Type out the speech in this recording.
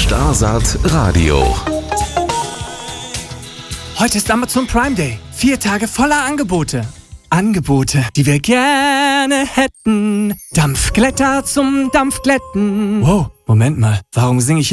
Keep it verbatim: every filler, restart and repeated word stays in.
Starsaat Radio. Heute ist Amazon Prime Day. Vier Tage voller Angebote. Angebote, die wir gerne hätten. Dampfglätter zum Dampfglätten. Wow, Moment mal. Warum singe ich